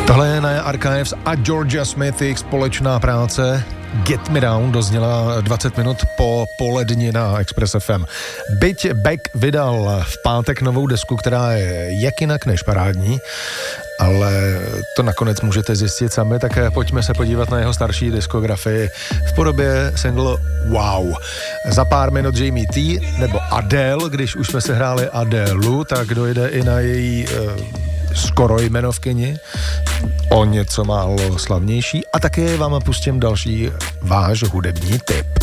Tohle je na Archives a Georgia Smith, jejich společná práce Get Me Down dozněla 20 minut po poledni na Express FM. Byť Beck vydal v pátek novou desku, která je jak jinak než parádní, ale to nakonec můžete zjistit sami, tak pojďme se podívat na jeho starší diskografii v podobě single Wow. Za pár minut Jamie T nebo Adele, když už jsme se hráli Adelu, tak dojde i na její skoro jmenovkyni, o něco málo slavnější, a také vám pustím další váš hudební tip.